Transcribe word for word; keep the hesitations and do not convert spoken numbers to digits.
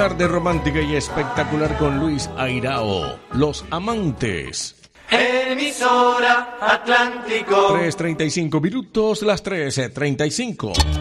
tarde romántica y espectacular con Luis Airao, Los Amantes. Emisora Atlántico. tres treinta y cinco minutos, las tres treinta y cinco.